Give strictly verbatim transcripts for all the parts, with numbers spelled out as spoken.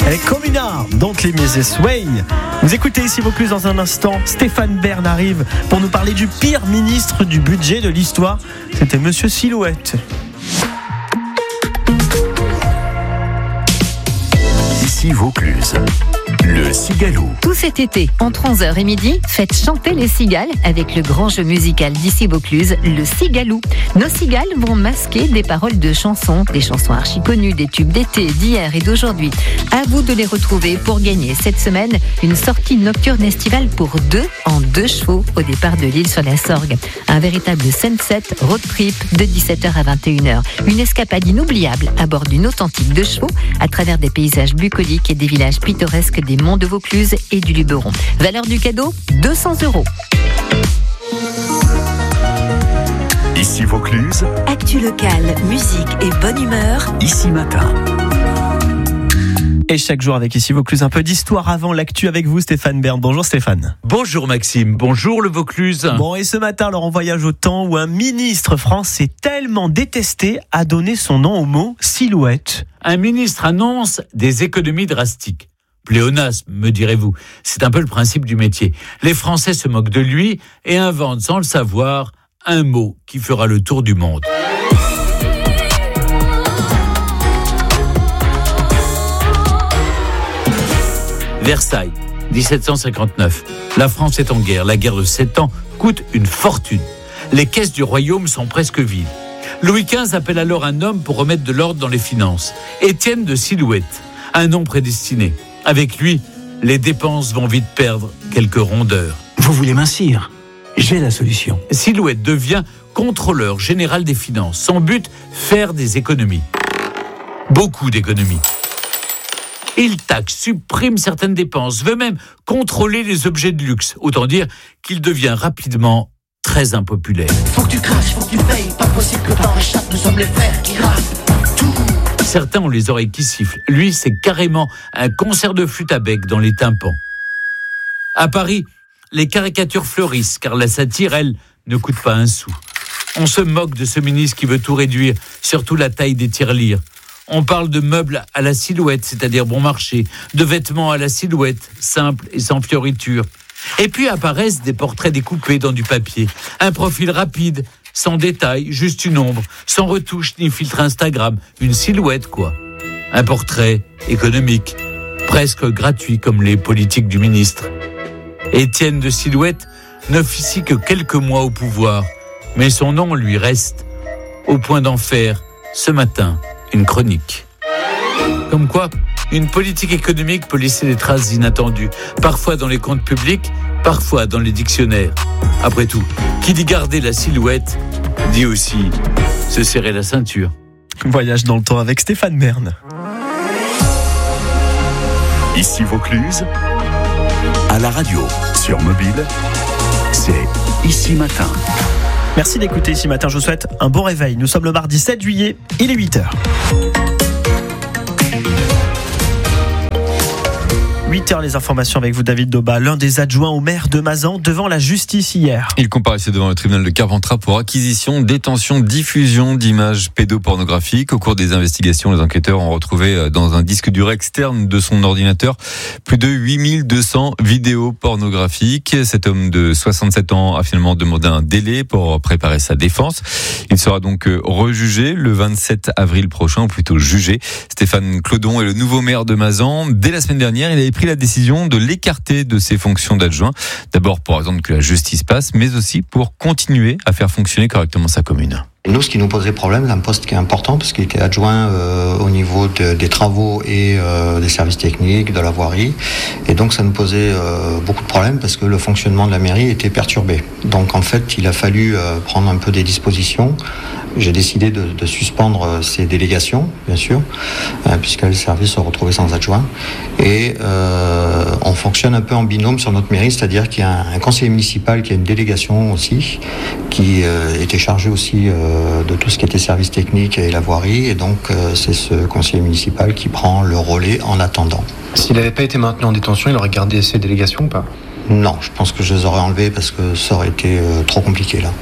Et Communard, Don't Let Me This Way. Vous écoutez ici Vaucluse dans un instant. Stéphane Bern arrive pour nous parler du pire ministre du budget de l'histoire. C'était Monsieur Silhouette. Ici Vaucluse. Le Cigaloux. Tout cet été, entre onze heures et midi, faites chanter les cigales avec le grand jeu musical d'ici Vaucluse, le Cigaloux. Nos cigales vont masquer des paroles de chansons, des chansons archi connues, des tubes d'été, d'hier et d'aujourd'hui. À vous de les retrouver pour gagner cette semaine une sortie nocturne estivale pour deux en deux chevaux au départ de l'île sur la Sorgue. Un véritable sunset road trip de dix-sept heures à vingt et une heures. Une escapade inoubliable à bord d'une authentique deux chevaux à travers des paysages bucoliques et des villages pittoresques des monts de Vaucluse et du Luberon. Valeur du cadeau, deux cents euros. Ici Vaucluse. Actu locale, musique et bonne humeur. Ici Matin. Et chaque jour avec ici Vaucluse, un peu d'histoire avant l'actu avec vous, Stéphane Bern. Bonjour Stéphane. Bonjour Maxime, bonjour le Vaucluse. Bon, et ce matin, alors on voyage au temps où un ministre français tellement détesté a donné son nom au mot silhouette. Un ministre annonce des économies drastiques. Pléonasme, me direz-vous. C'est un peu le principe du métier. Les Français se moquent de lui et inventent sans le savoir un mot qui fera le tour du monde. Versailles, dix-sept cent cinquante-neuf. La France est en guerre. La guerre de sept ans coûte une fortune. Les caisses du royaume sont presque vides. Louis quinze appelle alors un homme pour remettre de l'ordre dans les finances. Étienne de Silhouette, un nom prédestiné. Avec lui, les dépenses vont vite perdre quelques rondeurs. Vous voulez mincir ? J'ai la solution. Silhouette devient contrôleur général des finances. Son but, faire des économies. Beaucoup d'économies. Il taxe, supprime certaines dépenses, veut même contrôler les objets de luxe. Autant dire qu'il devient rapidement très impopulaire. Faut que tu craches, faut que tu payes. Pas possible que t'en échappes, nous sommes les frères qui raflent tout. Certains ont les oreilles qui sifflent. Lui, c'est carrément un concert de flûte à bec dans les tympans. À Paris, les caricatures fleurissent, car la satire, elle, ne coûte pas un sou. On se moque de ce ministre qui veut tout réduire, surtout la taille des tirelires. On parle de meubles à la silhouette, c'est-à-dire bon marché, de vêtements à la silhouette, simples et sans fioritures. Et puis apparaissent des portraits découpés dans du papier. Un profil rapide, sans détail, juste une ombre, sans retouche ni filtre Instagram. Une silhouette, quoi. Un portrait économique, presque gratuit comme les politiques du ministre. Étienne de Silhouette n'officie que quelques mois au pouvoir, mais son nom lui reste, au point d'en faire, ce matin, une chronique. Comme quoi, une politique économique peut laisser des traces inattendues, parfois dans les comptes publics, parfois dans les dictionnaires. Après tout, qui dit garder la silhouette, dit aussi se serrer la ceinture. Voyage dans le temps avec Stéphane Bern. Ici Vaucluse. À la radio, sur mobile, c'est Ici Matin. Merci d'écouter Ici Matin, je vous souhaite un bon réveil. Nous sommes le mardi sept juillet, il est huit heures. huit heures, les informations avec vous, David Doba, l'un des adjoints au maire de Mazan, devant la justice hier. Il comparaissait devant le tribunal de Carpentras pour acquisition, détention, diffusion d'images pédopornographiques. Au cours des investigations, les enquêteurs ont retrouvé dans un disque dur externe de son ordinateur plus de huit mille deux cents vidéos pornographiques. Cet homme de soixante-sept ans a finalement demandé un délai pour préparer sa défense. Il sera donc rejugé le vingt-sept avril prochain, ou plutôt jugé. Stéphane Clodon est le nouveau maire de Mazan. Dès la semaine dernière, il avait pris la décision de l'écarter de ses fonctions d'adjoint. D'abord pour attendre que la justice passe, mais aussi pour continuer à faire fonctionner correctement sa commune. Et nous, ce qui nous posait problème, c'est un poste qui est important parce qu'il était adjoint euh, au niveau de, des travaux et euh, des services techniques, de la voirie. Et donc, ça nous posait euh, beaucoup de problèmes parce que le fonctionnement de la mairie était perturbé. Donc, en fait, il a fallu euh, prendre un peu des dispositions. J'ai décidé de, de suspendre ces délégations, bien sûr, euh, puisque le service se retrouvait sans adjoint. Et euh, on fonctionne un peu en binôme sur notre mairie, c'est-à-dire qu'il y a un, un conseiller municipal qui a une délégation aussi, qui euh, était chargé aussi euh, de tout ce qui était service technique et la voirie. Et donc, euh, c'est ce conseiller municipal qui prend le relais en attendant. S'il n'avait pas été maintenu en détention, il aurait gardé ses délégations ou pas ? Non, je pense que je les aurais enlevées parce que ça aurait été euh, trop compliqué là.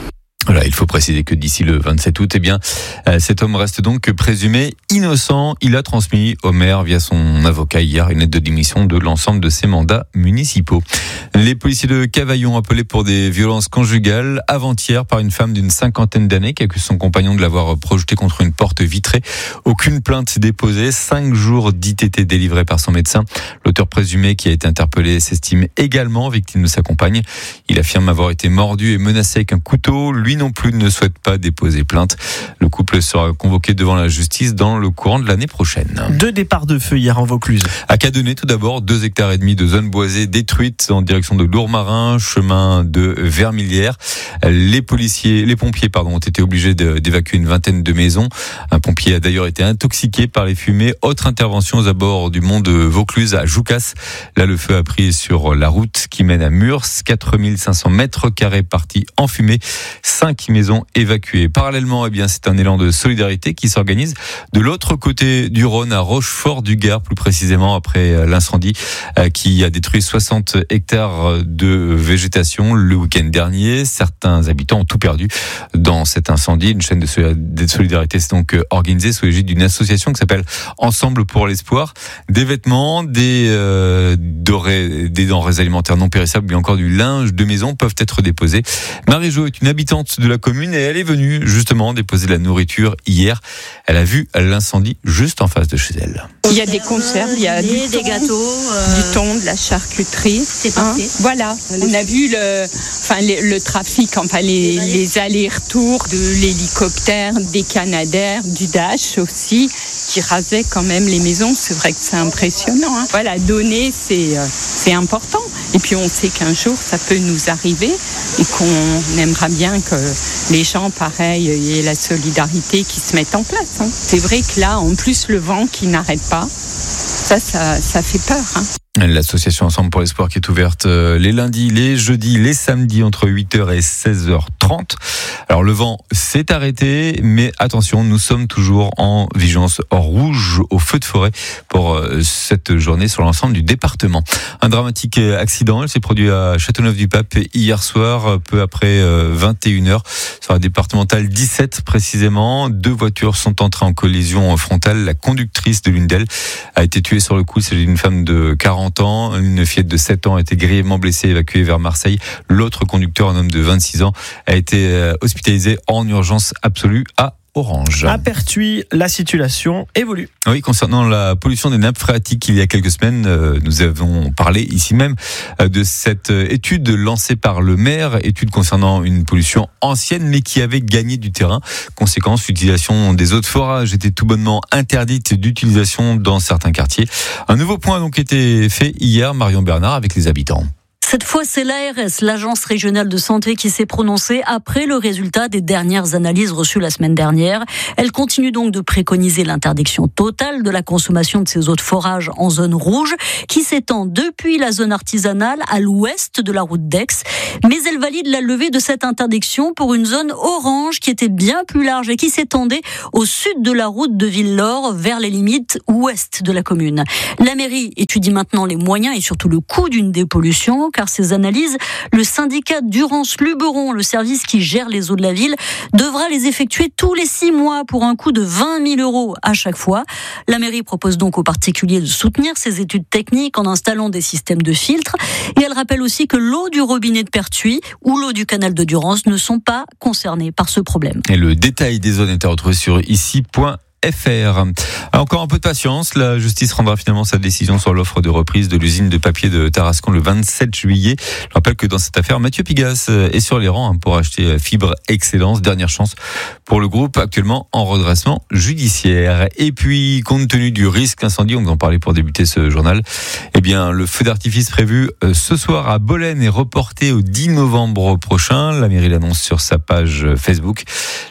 Voilà, il faut préciser que d'ici le vingt-sept août, eh bien, euh, cet homme reste donc présumé innocent. Il a transmis au maire, via son avocat hier, une lettre de démission de l'ensemble de ses mandats municipaux. Les policiers de Cavaillon appelés pour des violences conjugales avant-hier par une femme d'une cinquantaine d'années qui accuse son compagnon de l'avoir projeté contre une porte vitrée. Aucune plainte déposée, cinq jours d'I T T délivrés par son médecin. L'auteur présumé qui a été interpellé s'estime également victime de sa compagne. Il affirme avoir été mordu et menacé avec un couteau. Lui non plus ne souhaite pas déposer plainte. Le couple sera convoqué devant la justice dans le courant de l'année prochaine. Deux départs de feu hier en Vaucluse. À Cadenet, tout d'abord, deux hectares et demi de zones boisées détruites en direction de Lourmarin, chemin de Vermilière. Les policiers, les pompiers, pardon, ont été obligés de, d'évacuer une vingtaine de maisons. Un pompier a d'ailleurs été intoxiqué par les fumées. Autre intervention aux abords du mont de Vaucluse à Joucas. Là, le feu a pris sur la route qui mène à Murs. quatre mille cinq cents mètres carrés partis en fumée. Cinq maisons évacuées. Parallèlement, eh bien, c'est un élan de solidarité qui s'organise de l'autre côté du Rhône, à Rochefort-du-Gard, plus précisément après l'incendie qui a détruit soixante hectares de végétation le week-end dernier. Certains habitants ont tout perdu dans cet incendie. Une chaîne de solidarité s'est donc organisée sous l'égide d'une association qui s'appelle Ensemble pour l'espoir. Des vêtements, des, euh, dorés, des denrées alimentaires non périssables, mais encore du linge de maison peuvent être déposés. Marie-Jo est une habitante de la commune et elle est venue justement déposer de la nourriture hier. Elle a vu l'incendie juste en face de chez elle. Il y a des conserves, il y a du des thon, gâteaux, euh... du thon, de la charcuterie. C'est parfait. Hein, voilà, on a vu le, enfin le, le trafic, enfin les, les allers-retours de l'hélicoptère, des Canadair, du Dash aussi, qui rasaient quand même les maisons. C'est vrai que c'est impressionnant. Hein. Voilà, donner, c'est euh, c'est important. Et puis on sait qu'un jour ça peut nous arriver et qu'on aimera bien que les gens, pareil, aient la solidarité qui se mette en place. Hein. C'est vrai que là, en plus, le vent qui n'arrête pas, ça, ça, ça fait peur. Hein. L'association Ensemble pour l'espoir qui est ouverte les lundis, les jeudis, les samedis entre huit heures et seize heures trente. Alors le vent s'est arrêté, mais attention, nous sommes toujours en vigilance rouge au feu de forêt pour cette journée sur l'ensemble du département. Un dramatique accident, il s'est produit à Châteauneuf-du-Pape hier soir, peu après vingt et une heures, sur la départementale dix-sept précisément. Deux voitures sont entrées en collision frontale. La conductrice de l'une d'elles a été tuée sur le coup. C'est une femme de quarante ans. Une fillette de sept ans a été grièvement blessée, évacuée vers Marseille. L'autre conducteur, un homme de vingt-six ans, a été hospitalisé en urgence absolue à Orange. À Pertuis, la situation évolue. Oui, concernant la pollution des nappes phréatiques, il y a quelques semaines, nous avons parlé ici même de cette étude lancée par le maire, étude concernant une pollution ancienne mais qui avait gagné du terrain. Conséquence, l'utilisation des eaux de forage était tout bonnement interdite d'utilisation dans certains quartiers. Un nouveau point a donc été fait hier, Marion Bernard, avec les habitants. Cette fois, c'est l'A R S, l'Agence régionale de santé, qui s'est prononcée après le résultat des dernières analyses reçues la semaine dernière. Elle continue donc de préconiser l'interdiction totale de la consommation de ces eaux de forage en zone rouge, qui s'étend depuis la zone artisanale à l'ouest de la route d'Aix. Mais elle valide la levée de cette interdiction pour une zone orange qui était bien plus large et qui s'étendait au sud de la route de Villelaure, vers les limites ouest de la commune. La mairie étudie maintenant les moyens et surtout le coût d'une dépollution, car ces analyses, le syndicat Durance-Luberon, le service qui gère les eaux de la ville, devra les effectuer tous les six mois pour un coût de vingt mille euros à chaque fois. La mairie propose donc aux particuliers de soutenir ces études techniques en installant des systèmes de filtres. Et elle rappelle aussi que l'eau du robinet de Pertuis ou l'eau du canal de Durance ne sont pas concernées par ce problème. Et le détail des zones est à retrouver sur ici point F R. Encore un peu de patience, la justice rendra finalement sa décision sur l'offre de reprise de l'usine de papier de Tarascon le vingt-sept juillet. Je rappelle que dans cette affaire, Mathieu Pigas est sur les rangs pour acheter Fibre Excellence. Dernière chance pour le groupe, actuellement en redressement judiciaire. Et puis, compte tenu du risque incendie, on vous en parlait pour débuter ce journal, eh bien, le feu d'artifice prévu ce soir à Bolène est reporté au dix novembre prochain. La mairie l'annonce sur sa page Facebook.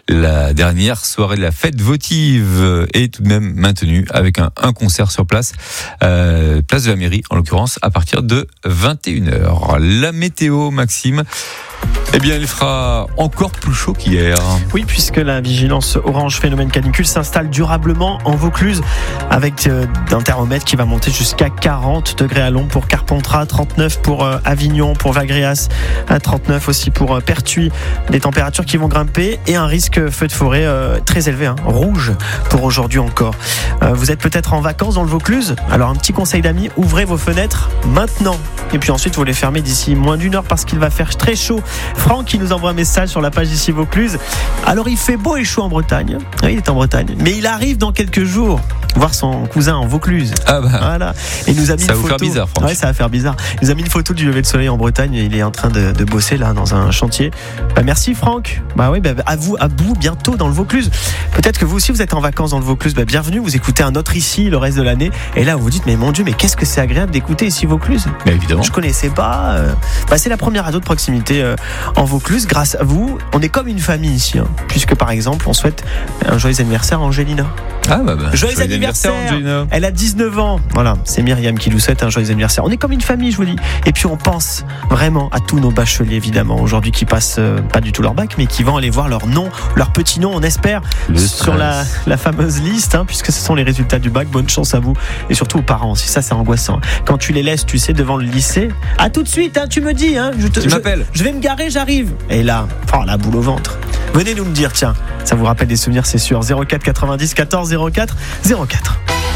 La dernière soirée de la fête votive est tout de même maintenue avec un, un concert sur place, euh, place de la mairie en l'occurrence, à partir de vingt et une heures. La météo, Maxime. Eh bien, il fera encore plus chaud qu'hier. Oui, puisque la vigilance orange phénomène canicule s'installe durablement en Vaucluse avec euh, un thermomètre qui va monter jusqu'à quarante degrés à l'ombre pour Carpentras, trente-neuf pour euh, Avignon, pour Vagréas, à trente-neuf aussi pour euh, Pertuis. Des températures qui vont grimper et un risque feu de forêt euh, très élevé, hein, rouge pour aujourd'hui encore. Euh, vous êtes peut-être en vacances dans le Vaucluse. Alors un petit conseil d'amis, ouvrez vos fenêtres maintenant. Et puis ensuite vous les fermez d'ici moins d'une heure parce qu'il va faire très chaud. Franck qui nous envoie un message sur la page d'ici Vaucluse. Alors il fait beau et chaud en Bretagne. Oui, il est en Bretagne. Mais il arrive dans quelques jours voir son cousin en Vaucluse. Ah bah. Voilà. Et il nous a mis ça une va vous photo. faire bizarre, Franck. Ouais, ça va faire bizarre. Il nous a mis une photo du lever de soleil en Bretagne. Et il est en train de, de bosser là dans un chantier. Bah, merci Franck. Bah oui, bah, à vous, à vous bientôt dans le Vaucluse. Peut-être que vous aussi vous êtes en vacances dans le Vaucluse. Bah, bienvenue. Vous écoutez un autre ici le reste de l'année. Et là vous vous dites mais mon Dieu, mais qu'est-ce que c'est agréable d'écouter ici Vaucluse. Mais évidemment. Je connaissais pas. Euh, bah, c'est la première radio de proximité euh, en Vaucluse. Grâce à vous, on est comme une famille ici, hein, puisque par exemple on souhaite un joyeux anniversaire à Angélina. Ah bah, bah joyeux, joyeux anniversaire, anniversaire Angelina. Elle a dix-neuf ans. Voilà, c'est Myriam qui nous souhaite un joyeux anniversaire. On est comme une famille, je vous dis. Et puis on pense vraiment à tous nos bacheliers évidemment aujourd'hui qui passent euh, pas du tout leur bac, mais qui vont aller voir leur nom, leur petit nom, on espère, le sur la, la fameuse liste, hein, puisque ce sont les résultats du bac. Bonne chance à vous et surtout aux parents. Si ça c'est angoissant. Quand tu les laisses, tu sais, devant le lycée. À tout de suite, hein, tu me dis. Hein, je te, tu je, m'appelles. Je vais me garer, j'arrive. Et là, oh, la boule au ventre. Venez nous me dire, tiens, ça vous rappelle des souvenirs, c'est sûr. zéro quatre quatre-vingt-dix quatorze zéro quatre zéro quatre.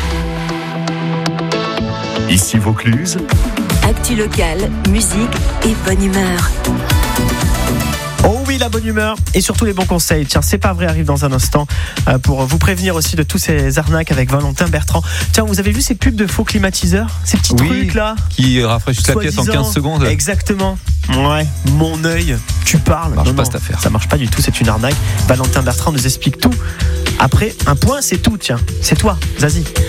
Ici Vaucluse. Actu locale, musique et bonne humeur. Oh oui, la bonne humeur et surtout les bons conseils. Tiens, c'est pas vrai arrive dans un instant euh, pour vous prévenir aussi de tous ces arnaques avec Valentin Bertrand. Tiens, vous avez vu ces pubs de faux climatiseurs, ces petits oui, trucs là qui rafraîchissent la pièce en quinze secondes. Exactement. Ouais, mon œil, tu parles. Ça marche non, pas non, cette affaire. Ça marche pas du tout, c'est une arnaque. Valentin Bertrand nous explique tout. Après, un point, c'est tout, tiens. C'est toi, Zazie.